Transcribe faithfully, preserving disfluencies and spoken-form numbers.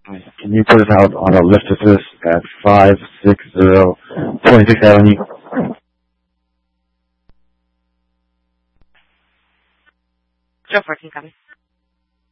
Can you put us out on a lift assist at five sixty twenty-sixth Avenue? Joe fourteen, copy.